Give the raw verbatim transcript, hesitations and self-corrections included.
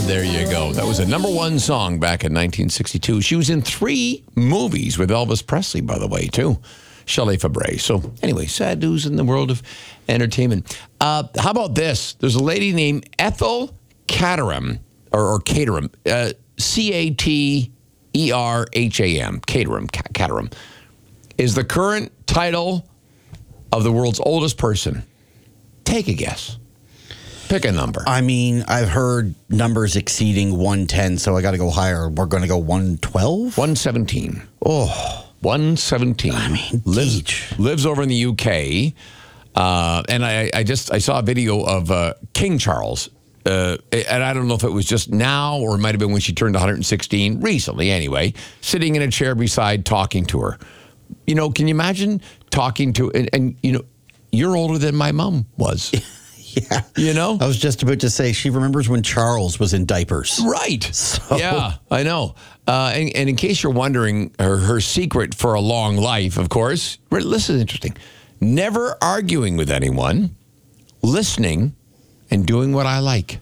there you go. That was a number one song back in nineteen sixty-two. She was in three movies with Elvis Presley, by the way, too. Shelley Fabre. So anyway, sad news in the world of entertainment. Uh, how about this? There's a lady named Ethel Caterham, or, or Caterham, uh, C A T E R H A M, Caterham, Caterham, is the current title of the world's oldest person. Take a guess. Pick a number. I mean, I've heard numbers exceeding one ten, so I got to go higher. We're going to go one twelve? one seventeen. Oh. one seventeen. I mean, lives, teach. lives over in the U K. Uh, and I, I just I saw a video of uh, King Charles. Uh, and I don't know if it was just now or it might have been when she turned one hundred sixteen, recently anyway, sitting in a chair beside talking to her. You know, can you imagine talking to, and, and you know, you're older than my mom was. Yeah. You know? I was just about to say, she remembers when Charles was in diapers. Right. So. Yeah, I know. Uh, and, and in case you're wondering, her, her secret for a long life, of course, this is interesting. Never arguing with anyone, listening, and doing what I like.